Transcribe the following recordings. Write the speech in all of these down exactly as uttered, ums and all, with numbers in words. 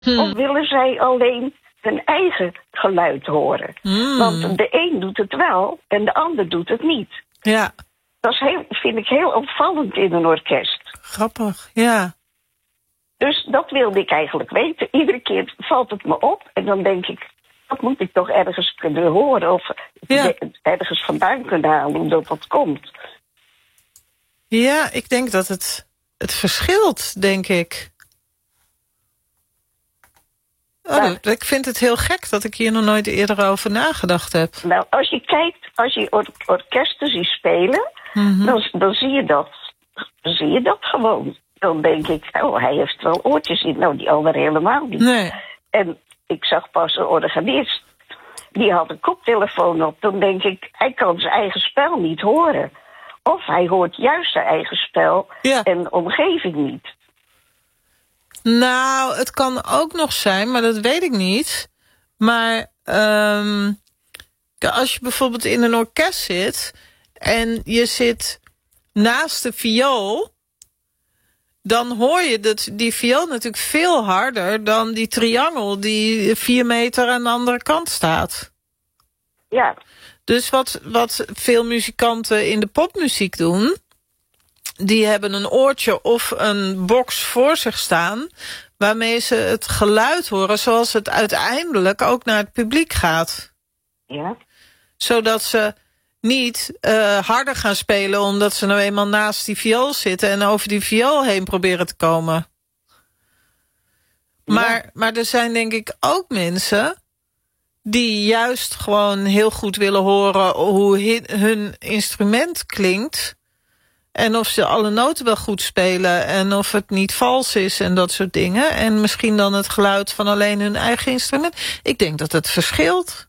Hmm. Of willen zij alleen hun eigen geluid horen? Hmm. Want de een doet het wel en de ander doet het niet. Ja. Dat is heel, vind ik heel opvallend in een orkest. Grappig, ja. Dus dat wilde ik eigenlijk weten. Iedere keer valt het me op en dan denk ik, dat moet ik toch ergens kunnen horen of Ja. ergens vandaan kunnen halen hoe dat, dat komt. Ja, ik denk dat het, het verschilt, denk ik. Oh, Nou, dat- ik vind het heel gek dat ik hier nog nooit eerder over nagedacht heb. nou, als je kijkt, als je or- orkesten ziet spelen, Mhm. dan, dan zie je dat. Dan zie je dat gewoon. Dan denk ik, oh, hij heeft wel oortjes in. Nou, die ander helemaal niet. Nee. En ik zag pas een organist. Die had een koptelefoon op. Dan denk ik, hij kan zijn eigen spel niet horen. Of hij hoort juist zijn eigen spel Ja. en de omgeving niet. Nou, het kan ook nog zijn, maar dat weet ik niet. Maar ehm, als je bijvoorbeeld in een orkest zit en je zit naast de viool, dan hoor je dat die viool natuurlijk veel harder dan die triangel die vier meter aan de andere kant staat. Ja, Dus wat, wat veel muzikanten in de popmuziek doen, die hebben een oortje of een box voor zich staan, waarmee ze het geluid horen zoals het uiteindelijk ook naar het publiek gaat. ja. Zodat ze niet uh, harder gaan spelen omdat ze nou eenmaal naast die viool zitten en over die viool heen proberen te komen. Maar, Ja. maar er zijn denk ik ook mensen die juist gewoon heel goed willen horen hoe hi- hun instrument klinkt. En of ze alle noten wel goed spelen en of het niet vals is en dat soort dingen. En misschien dan het geluid van alleen hun eigen instrument. Ik denk dat het verschilt.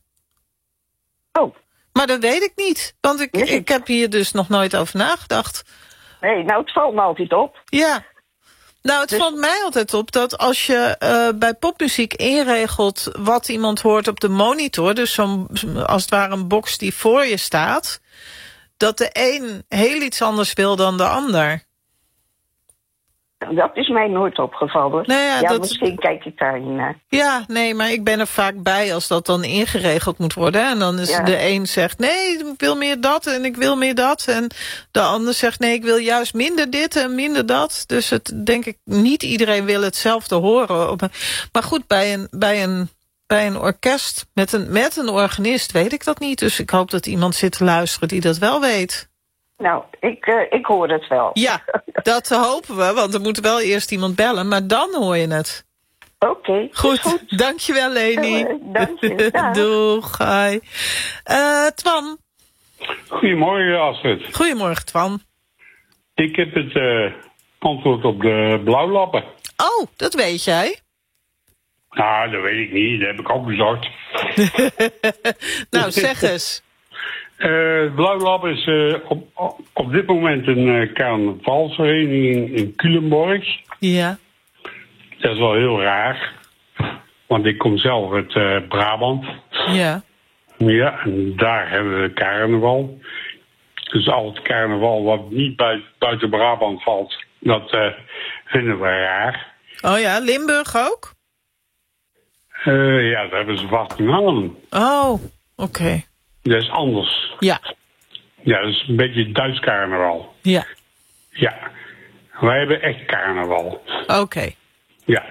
Oh, Maar dat weet ik niet, want ik, Nee. ik heb hier dus nog nooit over nagedacht. nee, nou, het valt me altijd op. Ja. Nou, het Dus- valt mij altijd op dat als je uh, bij popmuziek inregelt wat iemand hoort op de monitor, dus zo'n, als het ware een box die voor je staat, dat de een heel iets anders wil dan de ander. Dat is mij nooit opgevallen. Nou ja, ja, dat- misschien kijk ik daar niet naar. Ja, nee, maar ik ben er vaak bij als dat dan ingeregeld moet worden. En dan is Ja. de een zegt, nee, ik wil meer dat en ik wil meer dat. En de ander zegt, nee, ik wil juist minder dit en minder dat. Dus het denk ik, niet iedereen wil hetzelfde horen. Maar goed, bij een, bij een, bij een orkest met een, met een organist weet ik dat niet. Dus ik hoop dat iemand zit te luisteren die dat wel weet. Nou, ik, uh, ik hoor het wel. Ja, dat hopen we, want er moet wel eerst iemand bellen. Maar dan hoor je het. Oké, okay, Goed, goed. dankjewel Leni. Uh, dank je, dag. Doeg, hi. Uh, Twan. Goedemorgen, Astrid. Goedemorgen, Twan. Ik heb het uh, antwoord op de blauwlappen. Oh, dat weet jij. Nou, dat weet ik niet. Dat heb ik ook gezocht. Nou, zeg eens. Uh, Blauwlap is uh, op, op dit moment een uh, carnavalsvereniging in Culemborg. Ja. Dat is wel heel raar. Want ik kom zelf uit uh, Brabant. Ja. Ja, en daar hebben we carnaval. Dus al het carnaval wat niet bui- buiten Brabant valt, dat uh, vinden we raar. Oh ja, Limburg ook? Uh, ja, daar hebben ze vast een naam. Oh, oké. Okay. Dat is anders. Ja. Ja, dat is een beetje Duits carnaval. Ja. Ja. Wij hebben echt carnaval. Oké. Okay. Ja.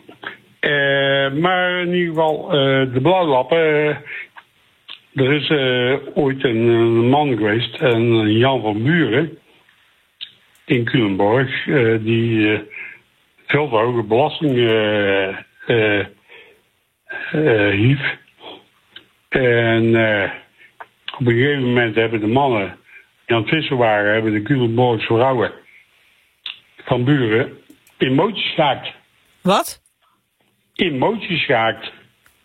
Uh, maar in ieder geval, uh, de blauwlappen. Uh, er is uh, ooit een, een man geweest, en Jan van Buren, in Culemborg, uh, die uh, veel te hoge belasting uh, uh, uh, hief. En uh, op een gegeven moment hebben de mannen die aan het vissen waren, hebben de Culemborgse vrouwen van Buren in mootjes gehaakt. Wat? In mootjes gehaakt.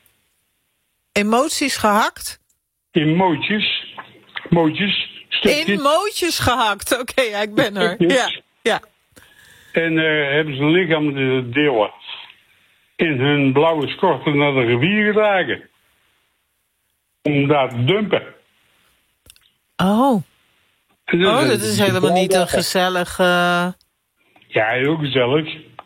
Emoties gehakt? In mootjes. Mootjes. Stukjes. In mootjes gehakt. Oké, okay, ja, ik ben er. Ja, ja. En uh, hebben ze lichaamdelen in hun blauwe schorten naar de rivier gedragen. Om daar te dumpen. Oh. Dus oh, dat is helemaal niet een gezellig... Uh... Ja, heel gezellig.